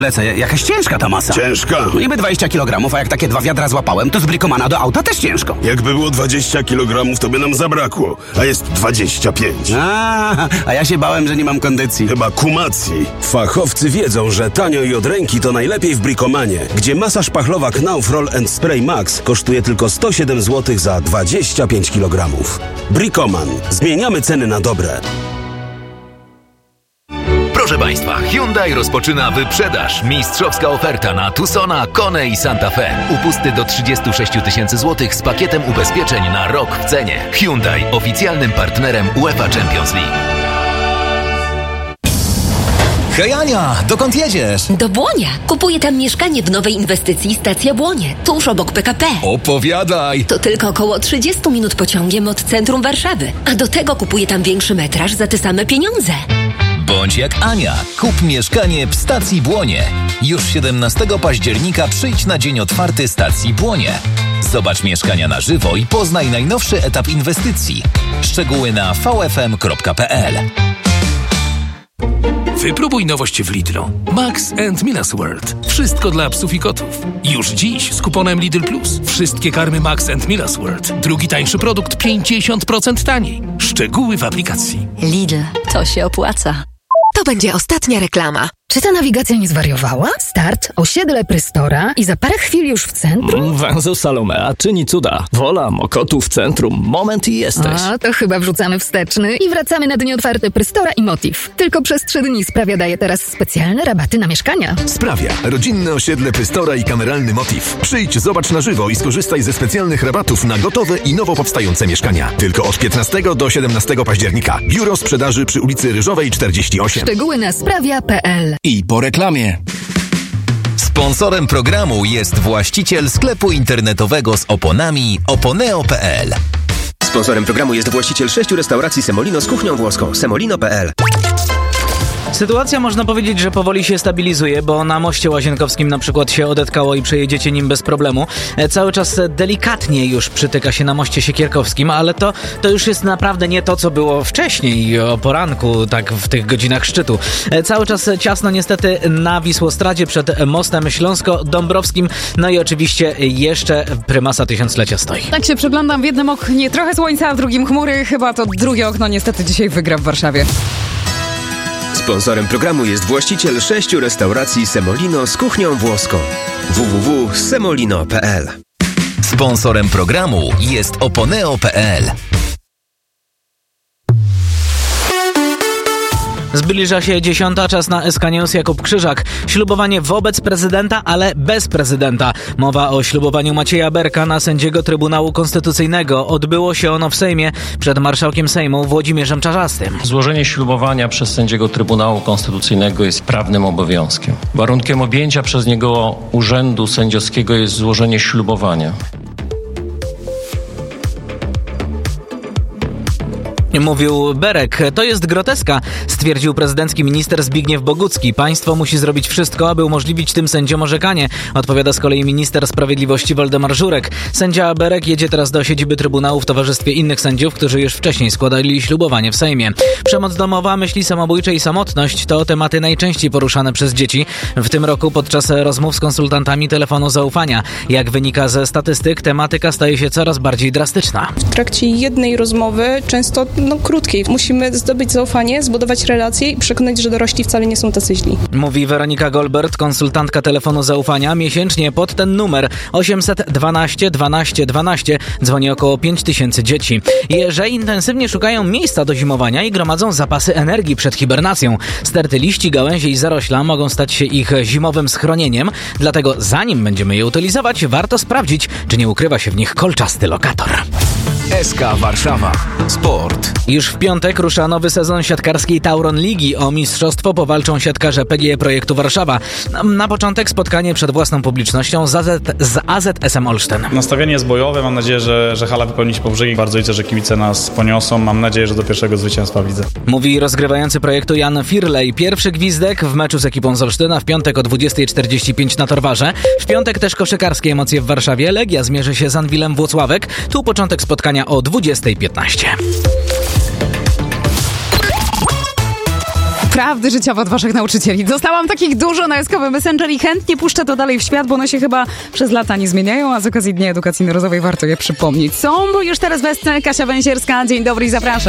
Lecę, jakaś ciężka ta masa. Ciężka? No niby 20 kg, a jak takie 2 wiadra złapałem, to z Bricomana do auta też ciężko. Jakby było 20 kg, to by nam zabrakło, a jest 25. A ja się bałem, że nie mam kondycji. Chyba kumacji. Fachowcy wiedzą, że tanio i od ręki to najlepiej w Bricomanie, gdzie masa szpachlowa Knauf Roll & Spray Max kosztuje tylko 107 zł za 25 kg. Bricoman. Zmieniamy ceny na dobre. Proszę Państwa, Hyundai rozpoczyna wyprzedaż. Mistrzowska oferta na Tucsona, Kone i Santa Fe. Upusty do 36 000 złotych z pakietem ubezpieczeń na rok w cenie. Hyundai, oficjalnym partnerem UEFA Champions League. Hej Ania, dokąd jedziesz? Do Błonia. Kupuję tam mieszkanie w nowej inwestycji Stacja Błonie, tuż obok PKP. Opowiadaj. To tylko około 30 minut pociągiem od centrum Warszawy. A do tego kupuję tam większy metraż za te same pieniądze. Bądź jak Ania. Kup mieszkanie w Stacji Błonie. Już 17 października przyjdź na dzień otwarty Stacji Błonie. Zobacz mieszkania na żywo i poznaj najnowszy etap inwestycji. Szczegóły na vfm.pl. Wypróbuj nowość w Lidlu. Max & Milas World. Wszystko dla psów i kotów. Już dziś z kuponem Lidl Plus. Wszystkie karmy Max & Milas World. Drugi tańszy produkt 50% taniej. Szczegóły w aplikacji. Lidl, to się opłaca. To będzie ostatnia reklama. Czy ta nawigacja nie zwariowała? Start, osiedle Prystora i za parę chwil już w centrum? Węzeł Salomea czyni cuda. Wola, Mokotu w centrum. Moment i jesteś. A, to chyba wrzucamy wsteczny i wracamy na dni otwarte Prystora i Motiv. Tylko przez 3 dni Sprawia daje teraz specjalne rabaty na mieszkania. Sprawia. Rodzinne osiedle Prystora i kameralny Motiv. Przyjdź, zobacz na żywo i skorzystaj ze specjalnych rabatów na gotowe i nowo powstające mieszkania. Tylko od 15 do 17 października. Biuro sprzedaży przy ulicy Ryżowej 48. Szczegóły na sprawia.pl. I po reklamie. Sponsorem programu jest właściciel sklepu internetowego z oponami oponeo.pl. Sponsorem programu jest właściciel 6 restauracji Semolino z kuchnią włoską. Semolino.pl. Sytuacja można powiedzieć, że powoli się stabilizuje, bo na moście Łazienkowskim na przykład się odetkało i przejedziecie nim bez problemu. Cały czas delikatnie już przytyka się na moście Siekierkowskim, ale to już jest naprawdę nie to, co było wcześniej o poranku, tak w tych godzinach szczytu. Cały czas ciasno niestety na Wisłostradzie przed mostem Śląsko-Dąbrowskim, no i oczywiście jeszcze prymasa tysiąclecia stoi. Tak się przeglądam, w jednym oknie trochę słońca, a w drugim chmury. Chyba to drugie okno niestety dzisiaj wygra w Warszawie. Sponsorem programu jest właściciel 6 restauracji Semolino z kuchnią włoską. www.semolino.pl. Sponsorem programu jest oponeo.pl. Zbliża się 10. Czas na SK News. Jakub Krzyżak. Ślubowanie wobec prezydenta, ale bez prezydenta. Mowa o ślubowaniu Macieja Berka na sędziego Trybunału Konstytucyjnego. Odbyło się ono w Sejmie przed marszałkiem Sejmu Włodzimierzem Czarzastym. Złożenie ślubowania przez sędziego Trybunału Konstytucyjnego jest prawnym obowiązkiem. Warunkiem objęcia przez niego urzędu sędziowskiego jest złożenie ślubowania. Mówił Berek. To jest groteska, stwierdził prezydencki minister Zbigniew Bogucki. Państwo musi zrobić wszystko, aby umożliwić tym sędziom orzekanie, odpowiada z kolei minister sprawiedliwości Waldemar Żurek. Sędzia Berek jedzie teraz do siedziby Trybunału w towarzystwie innych sędziów, którzy już wcześniej składali ślubowanie w Sejmie. Przemoc domowa, myśli samobójcze i samotność to tematy najczęściej poruszane przez dzieci. W tym roku podczas rozmów z konsultantami telefonu zaufania. Jak wynika ze statystyk, tematyka staje się coraz bardziej drastyczna. W trakcie jednej rozmowy, często krótkiej, musimy zdobyć zaufanie, zbudować relacje i przekonać, że dorośli wcale nie są tacy źli. Mówi Weronika Golbert, konsultantka telefonu zaufania. Miesięcznie pod ten numer 812 12 12 dzwoni około 5000 dzieci. Jeżeli intensywnie szukają miejsca do zimowania i gromadzą zapasy energii przed hibernacją. Sterty liści, gałęzi i zarośla mogą stać się ich zimowym schronieniem, dlatego zanim będziemy je utylizować, warto sprawdzić, czy nie ukrywa się w nich kolczasty lokator. SK Warszawa. Sport. Już w piątek rusza nowy sezon siatkarskiej Tauron Ligi. O mistrzostwo powalczą siatkarze PGE Projektu Warszawa. Na początek spotkanie przed własną publicznością z AZS-em Olsztyn. Nastawienie jest bojowe. Mam nadzieję, że hala wypełni się po brzegi. Bardzo liczę, że kibice nas poniosą. Mam nadzieję, że do pierwszego zwycięstwa widzę. Mówi rozgrywający projektu Jan Firlej. Pierwszy gwizdek w meczu z ekipą z Olsztyna w piątek o 20:45 na Torwarze. W piątek też koszykarskie emocje w Warszawie. Legia zmierzy się z Anwilem Włocławek. Tu początek spotkania o 20:15. Prawdy życiowe od waszych nauczycieli. Dostałam takich dużo na SKW Messenger i chętnie puszczę to dalej w świat, bo one się chyba przez lata nie zmieniają, a z okazji Dnia Edukacji Narodowej warto je przypomnieć. Są, bo już teraz Kasia Węsierska. Dzień dobry i zapraszam.